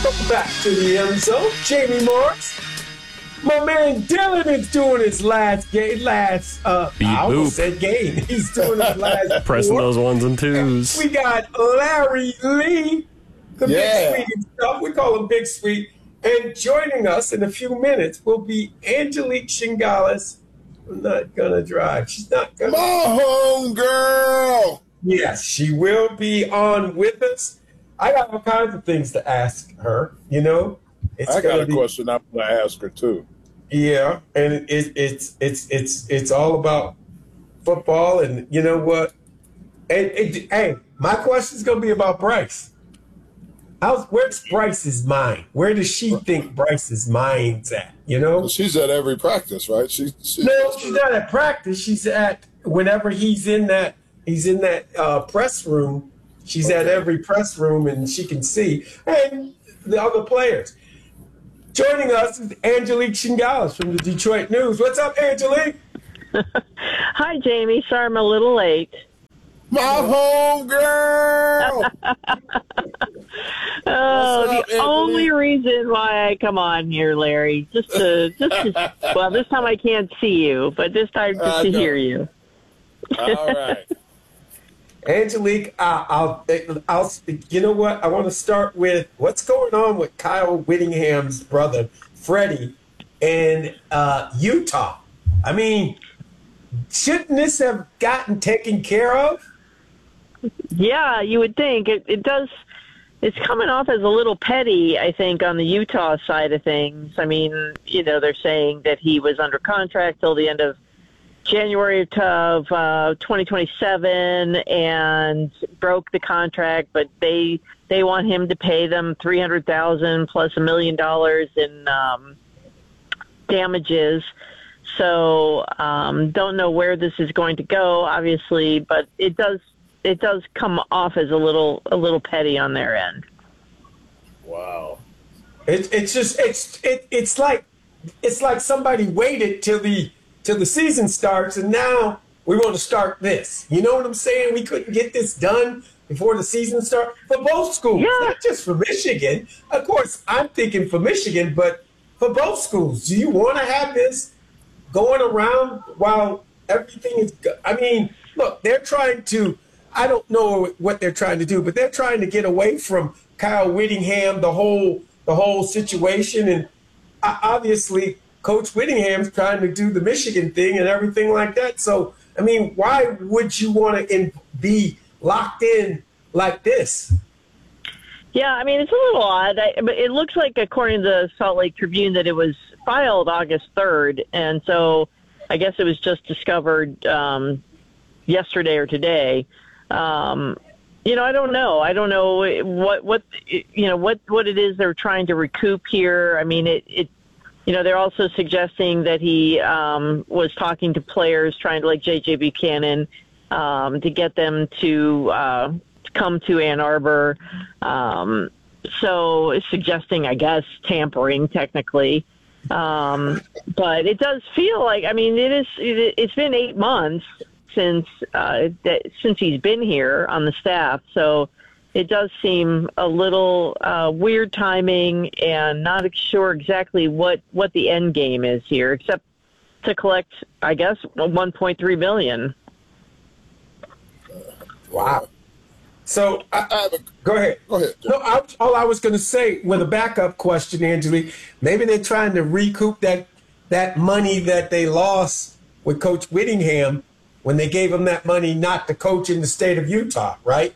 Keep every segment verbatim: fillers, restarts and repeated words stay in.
Back to the end zone, Jamie Morris. My man Dylan is doing his last game, last, uh, Beep I almost boop. said game. He's doing his last Pressing four. those ones and twos. We got Larry Lee, the Yeah. Big Sweet and stuff. We call him Big Sweet. And joining us in a few minutes will be Angelique Shingales. I'm not going to drive. She's not going to. My home girl. Yes, she will be on with us. I got all kinds of things to ask her, you know. It's I got gonna a be, question I'm going to ask her, too. Yeah, and it, it, it's it's it's it's all about football, and you know what? And, and hey, my question is going to be about Bryce. How's where's Bryce's mind? Where does she think Bryce's mind's at? You know, She's at every practice, right? She, she no, she's not at practice. She's at whenever he's in that he's in that uh, press room. She's Okay. at every press room, and she can see and the other players. Joining us is Angelique Shingales from the Detroit News. What's up, Angelique? Hi, Jamie. Sorry I'm a little late. My home girl. Oh, What's up, the only reason why I come on here, Larry, just to, just to, well, this time I can't see you, but this time just I to know. hear you. All right. Angelique, I'll, I'll, I'll, you know what? I want to start with what's going on with Kyle Whittingham's brother, Freddie, in uh, Utah. I mean, shouldn't this have gotten taken care of? Yeah, you would think. It, it does. It's coming off as a little petty, I think, on the Utah side of things. I mean, you know, they're saying that he was under contract till the end of January of uh, twenty twenty-seven and broke the contract, but they they want him to pay them three hundred thousand dollars plus a million dollars in um, damages. So um, don't know where this is going to go, obviously, but it does it does come off as a little a little petty on their end. Wow. It, it's just it's it, it's like it's like somebody waited till the till the season starts, and now we want to start this. You know what I'm saying? We couldn't get this done before the season starts for both schools, Yeah. not just for Michigan. Of course, I'm thinking for Michigan, but for both schools. Do you want to have this going around while everything is go- I mean, look, they're trying to, I don't know what they're trying to do, but they're trying to get away from Kyle Whittingham, the whole the whole situation, and uh, obviously Coach Whittingham's trying to do the Michigan thing and everything like that. So, I mean, why would you want to in, be locked in like this? Yeah, I mean, it's a little odd, I, but it looks like, according to the Salt Lake Tribune, that it was filed August third, and so I guess it was just discovered um, yesterday or today. Um, you know, I don't know. I don't know what, what you know, what, what it is they're trying to recoup here. I mean, it, it you know, they're also suggesting that he um, was talking to players, trying to, like J J Buchanan, um, to get them to uh, come to Ann Arbor. Um, so it's suggesting, I guess, tampering technically. Um, but it does feel like, I mean, it is, it, it's been eight months since, uh, that, since he's been here on the staff. So it does seem a little uh, weird timing, and not sure exactly what, what the end game is here, except to collect, I guess, one point three million dollars. Wow. So, I, I have a, go ahead. go ahead. No, I, all I was going to say with a backup question, Angelique, maybe they're trying to recoup that that money that they lost with Coach Whittingham when they gave him that money not to coach in the state of Utah, right?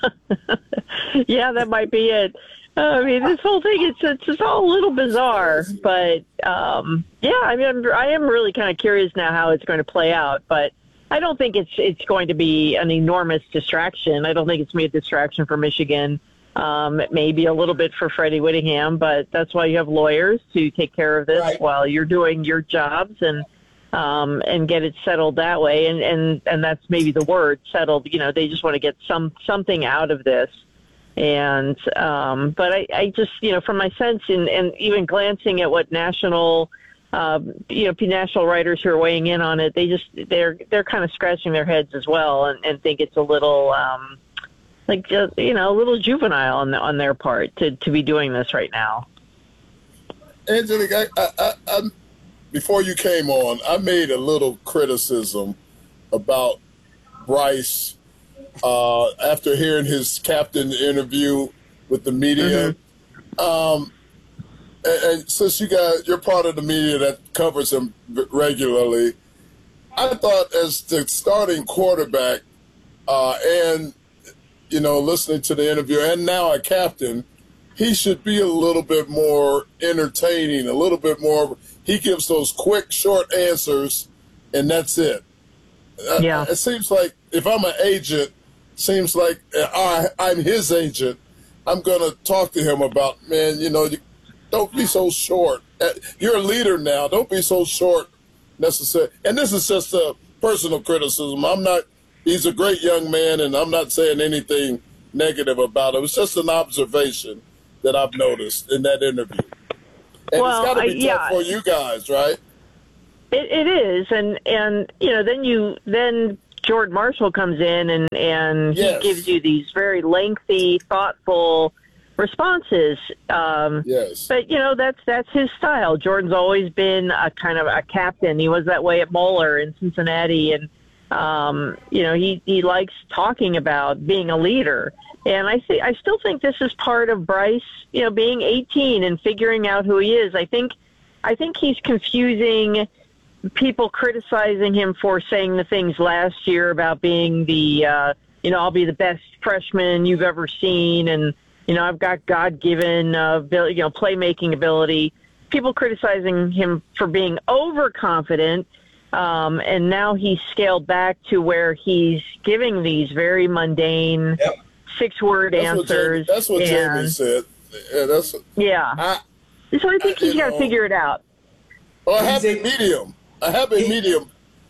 Yeah, that might be it. Uh, I mean, this whole thing, it's, it's, it's all a little bizarre, but um, yeah, I mean, I'm, I am really kind of curious now how it's going to play out, but I don't think it's it's going to be an enormous distraction. I don't think it's going to be a distraction for Michigan. Um, it may be a little bit for Freddie Whittingham, but that's why you have lawyers to take care of this Right. while you're doing your jobs and um, and get it settled that way. And, and, and that's maybe the word, settled. You know, they just want to get some something out of this. And um, but I, I just, you know, from my sense and, and even glancing at what national Um, you know, national writers who are weighing in on it, they just they're they're kind of scratching their heads as well, and, and think it's a little, um, like uh, you know, a little juvenile on the, on their part to, to be doing this right now. Angelique, I, I, I, I, before you came on, I made a little criticism about Bryce uh, after hearing his captain interview with the media. Mm-hmm. Um, and, and since you guys, you're part of the media that covers him regularly, I thought as the starting quarterback uh, and, you know, listening to the interview and now a captain, he should be a little bit more entertaining, a little bit more. He gives those quick, short answers, and that's it. Yeah. Uh, it seems like if I'm an agent, seems like I, I'm his agent, I'm going to talk to him about, man, you know, you, don't be so short. You're a leader now. Don't be so short necessarily. And this is just a personal criticism. I'm not – he's a great young man, and I'm not saying anything negative about him. It's just an observation that I've noticed in that interview. And well, it's got to be I, tough yeah. for you guys, right? It, it is, and and you know, then you then Jordan Marshall comes in and and yes. he gives you these very lengthy, thoughtful responses. Um, yes, but you know that's that's his style. Jordan's always been a kind of a captain. He was that way at Moeller in Cincinnati, and um, you know he he likes talking about being a leader. And I think I still think this is part of Bryce, you know, being eighteen and figuring out who he is. I think I think he's confusing people criticizing him for saying the things last year about being the, uh, you know, I'll be the best freshman you've ever seen, and you know, I've got God-given, uh, you know, playmaking ability. People criticizing him for being overconfident, um, and now he's scaled back to where he's giving these very mundane. Yep. Six-word that's answers. What Jamie, that's what and, Jamie said. Yeah, that's. Yeah. I, so I think I, he's got to know, figure it out. Or a happy a, medium. A happy he, medium.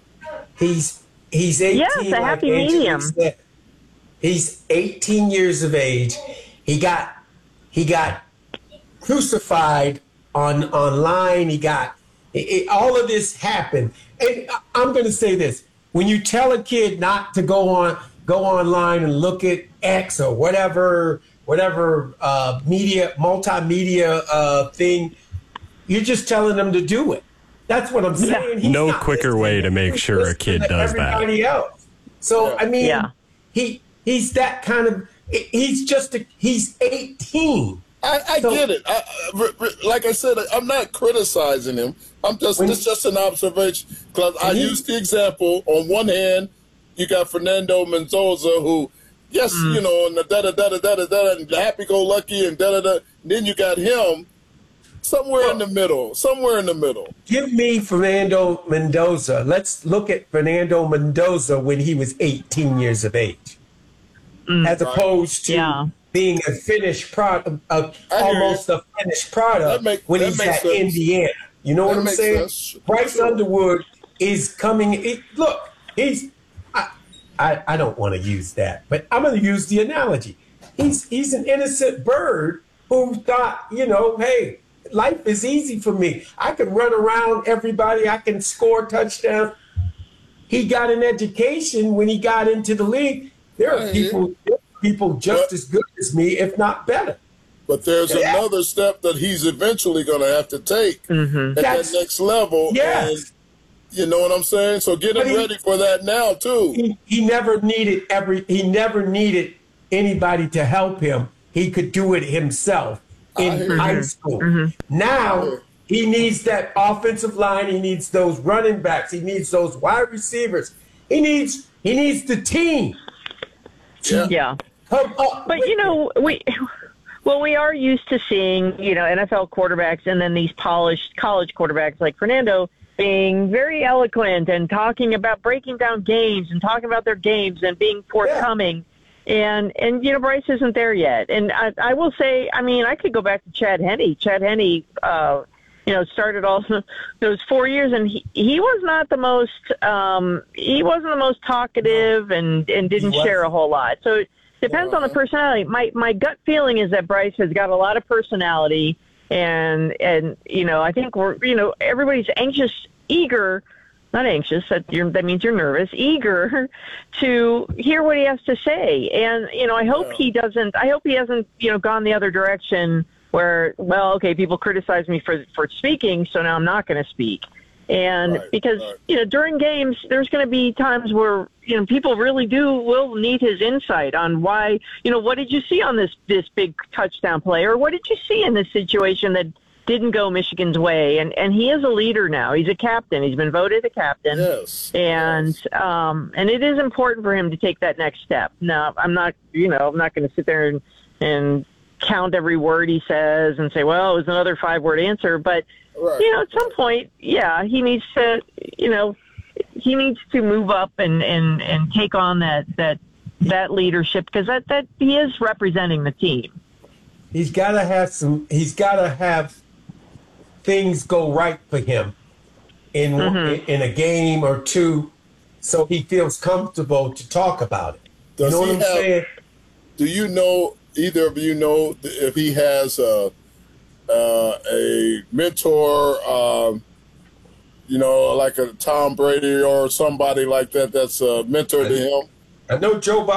He's he's eighteen. Yes, a like happy medium. Said. He's eighteen years of age. He got he got crucified on online. He got it, it, all of this happened. And I'm going to say this: when you tell a kid not to go on. Go online and look at X or whatever, whatever uh, media, multimedia uh, thing. You're just telling them to do it. That's what I'm saying. He's no quicker way to make sure a kid does that. Everybody else. So yeah. I mean, yeah. he he's that kind of. He's just a, he's eighteen. I, I so, get it. I, I, like I said, I'm not criticizing him. I'm just when, it's just an observation because I he, used the example. On one hand, you got Fernando Mendoza, who, yes, mm. you know, and the da da da da da da and happy-go-lucky and da da da. Then you got him somewhere well, in the middle, somewhere in the middle. Give me Fernando Mendoza. Let's look at Fernando Mendoza when he was eighteen years of age, mm. as right. opposed to yeah. being a finished product, uh, almost a finished product make, when he's at sense. Indiana. You know that what I'm saying? Sense. Bryce sure. Underwood is coming. It, look, he's. I, I don't want to use that, but I'm going to use the analogy. He's he's an innocent bird who thought, you know, hey, life is easy for me. I can run around everybody. I can score touchdowns. He got an education when he got into the league. There are people, there are people just but, as good as me, if not better. But there's yeah. another step that he's eventually going to have to take mm-hmm. at That's, that next level. Yes. And, you know what I'm saying? So get him he, ready for that now too. He, he never needed every. He never needed anybody to help him. He could do it himself in high school. Mm-hmm. Now he needs that offensive line. He needs those running backs. He needs those wide receivers. He needs. He needs the team. Yeah. yeah. Come up but you know it. we. Well, we are used to seeing, you know, N F L quarterbacks and then these polished college quarterbacks like Fernando being very eloquent and talking about breaking down games and talking about their games and being forthcoming. Yeah. And, and, you know, Bryce isn't there yet. And I, I will say, I mean, I could go back to Chad Henne. Chad Henne, uh, you know, started all those four years and he, he was not the most, um, he wasn't the most talkative and, and didn't share a whole lot. So it depends on the personality. My, my gut feeling is that Bryce has got a lot of personality. And, and, you know, I think we're, you know, everybody's anxious, eager not anxious, that, you're, that means you're nervous, eager to hear what he has to say. And, you know, I hope Yeah. he doesn't, I hope he hasn't, you know, gone the other direction where, well, okay, people criticize me for, for speaking, so now I'm not going to speak. And Right, because, right. you know, during games, there's going to be times where, you know, people really do will need his insight on why, you know, what did you see on this, this big touchdown play? Or what did you see in this situation that didn't go Michigan's way? And, and he is a leader now. He's a captain. He's been voted a captain. Yes. And, yes. um, and it is important for him to take that next step. Now, I'm not, you know, I'm not going to sit there and, and count every word he says and say, well, it was another five word answer, but, Right. you know, at some point, yeah, he needs to, you know, he needs to move up and, and, and take on that, that, that leadership, because that, that he is representing the team. He's got to have some. He's got to have things go right for him in Mm-hmm. in a game or two, so he feels comfortable to talk about it. Does you know what he I'm have- saying? Do you know, either of you know, if he has a, uh, a mentor, um, you know, like a Tom Brady or somebody like that that's a mentor to him? I know Joe Biden.